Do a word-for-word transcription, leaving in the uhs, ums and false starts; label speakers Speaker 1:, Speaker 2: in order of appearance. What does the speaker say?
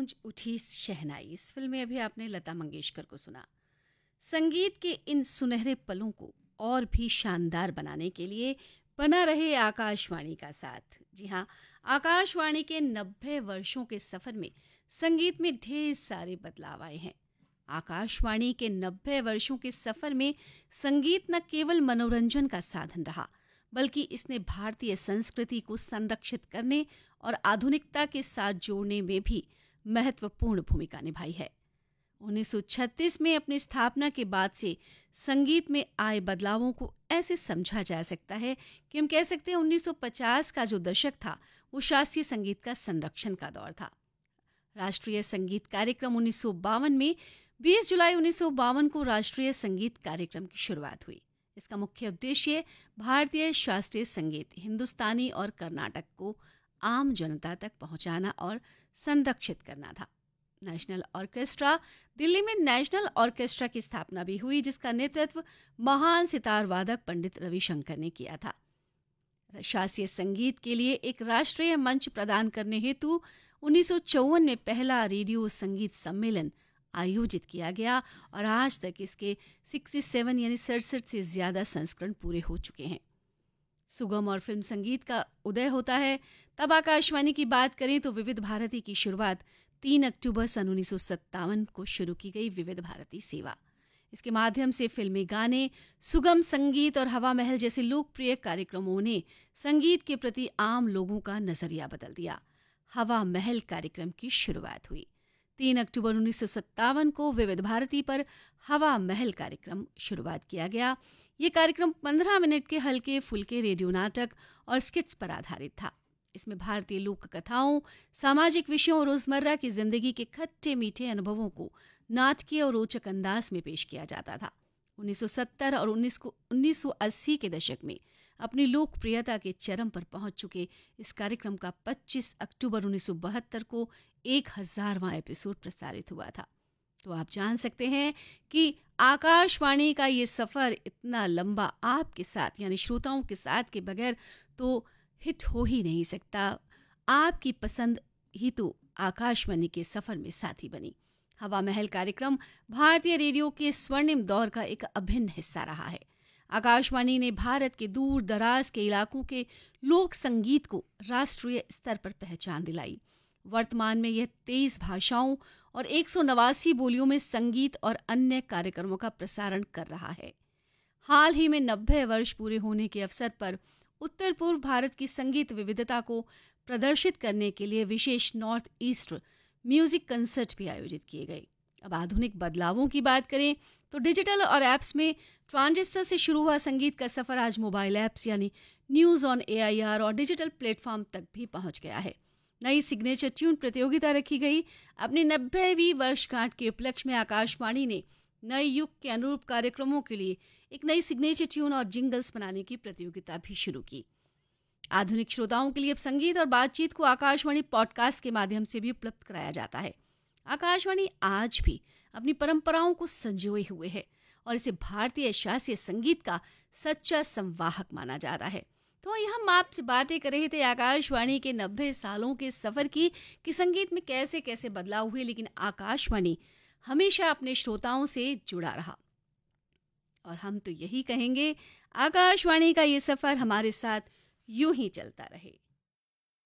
Speaker 1: गूंज उठी शहनाई, इस फिल्म में अभी आपने लता मंगेशकर को सुना। संगीत के इन सुनहरे पलों को और भी शानदार बनाने के लिए बना रहे आकाशवाणी का साथ। जी हाँ, आकाशवाणी के नब्बे वर्षों के सफर में संगीत में ढेर सारे बदलाव आए हैं। आकाशवाणी के नब्बे वर्षों के सफर में संगीत न केवल मनोरंजन का साधन रहा, बल्कि इसने भारतीय संस्कृति को संरक्षित करने और आधुनिकता के साथ जोड़ने में भी महत्वपूर्ण भूमिका निभाई है। उन्नीस सौ छत्तीस में अपनी स्थापना के बाद से संगीत में आए बदलावों को ऐसे समझा जा सकता है कि हम कह सकते हैं उन्नीस सौ पचास का जो दशक था वो शास्त्रीय संगीत का संरक्षण का दौर था। राष्ट्रीय संगीत कार्यक्रम उन्नीस सौ बावन में बीस जुलाई उन्नीस सौ बावन को राष्ट्रीय संगीत कार्यक्रम की शुरुआत हुई। इसका मुख्य उद्देश्य भारतीय शास्त्रीय संगीत, हिंदुस्तानी और कर्नाटक को आम जनता तक पहुंचाना और संरक्षित करना था। नेशनल ऑर्केस्ट्रा, दिल्ली में नेशनल ऑर्केस्ट्रा की स्थापना भी हुई, जिसका नेतृत्व महान सितार वादक पंडित रविशंकर ने किया था। शास्त्रीय संगीत के लिए एक राष्ट्रीय मंच प्रदान करने हेतु उन्नीस सौ चौवन में पहला रेडियो संगीत सम्मेलन आयोजित किया गया और आज तक इसके सड़सठ यानी सड़सठ से ज्यादा संस्करण पूरे हो चुके हैं। सुगम और फिल्म संगीत का उदय होता है। तब आकाशवाणी की बात करें तो विविध भारती की शुरुआत तीन अक्टूबर सन उन्नीस सौ सत्तावन को शुरू की गई विविध भारती सेवा। इसके माध्यम से फिल्मी गाने, सुगम संगीत और हवा महल जैसे लोकप्रिय कार्यक्रमों ने संगीत के प्रति आम लोगों का नजरिया बदल दिया। हवा महल कार्यक्रम की शुरुआत हुई तीन अक्टूबर उन्नीस सौ सत्तावन को विविध भारती पर हवा महल कार्यक्रम शुरुआत किया गया। ये कार्यक्रम पंद्रह मिनट के हल्के फुल्के रेडियो नाटक और स्किट्स पर आधारित था। इसमें भारतीय लोक कथाओं, सामाजिक विषयों और रोजमर्रा की जिंदगी के खट्टे मीठे अनुभवों को नाटकीय और रोचक अंदाज में पेश किया जाता था। उन्नीस सौ सत्तर और उन्नीस सौ अस्सी के दशक में अपनी लोकप्रियता के चरम पर पहुंच चुके इस कार्यक्रम का पच्चीस अक्टूबर उन्नीस सौ बहत्तर को एक हजारवां एपिसोड प्रसारित हुआ था। तो आप जान सकते हैं कि आकाशवाणी का ये सफर इतना लंबा आपके साथ यानी श्रोताओं के साथ के बगैर तो हिट हो ही नहीं सकता। आपकी पसंद ही तो आकाशवाणी के सफर में साथी बनी। हवा महल कार्यक्रम भारतीय रेडियो के स्वर्णिम दौर का एक अभिन्न हिस्सा रहा है। आकाशवाणी ने भारत के दूर दराज के इलाकों के लोक संगीत को राष्ट्रीय स्तर पर पहचान दिलाई। वर्तमान में यह तेईस भाषाओं और एक सौ नवासी बोलियों में संगीत और अन्य कार्यक्रमों का प्रसारण कर रहा है। हाल ही में नब्बे वर्ष पूरे होने के अवसर पर उत्तर पूर्व भारत की संगीत विविधता को प्रदर्शित करने के लिए विशेष नॉर्थ ईस्ट म्यूजिक कंसर्ट भी आयोजित किए गए। अब आधुनिक बदलावों की बात करें तो डिजिटल और ऐप्स में ट्रांजिस्टर से शुरू हुआ संगीत का सफर आज मोबाइल ऐप्स यानी न्यूज ऑन एआईआर और डिजिटल प्लेटफॉर्म तक भी पहुंच गया है। नई सिग्नेचर ट्यून प्रतियोगिता रखी गई। अपनी नब्बेवीं वर्षगांठ के उपलक्ष्य में आकाशवाणी ने नए युग के अनुरूप कार्यक्रमों के लिए एक नई सिग्नेचर ट्यून और जिंगल्स बनाने की प्रतियोगिता भी शुरू की। आधुनिक श्रोताओं के लिए अब संगीत और बातचीत को आकाशवाणी पॉडकास्ट के माध्यम से भी उपलब्ध कराया जाता है। आकाशवाणी आज भी अपनी परंपराओं को संजोए हुए है और इसे भारतीय शास्त्रीय संगीत का सच्चा संवाहक माना जाता है। तो यहाँ हम आपसे बातें कर रहे थे आकाशवाणी के नब्बे सालों के सफर की कि संगीत में कैसे कैसे बदलाव हुए, लेकिन आकाशवाणी हमेशा अपने श्रोताओं से जुड़ा रहा। और हम तो यही कहेंगे, आकाशवाणी का ये सफर हमारे साथ यूं ही चलता रहे।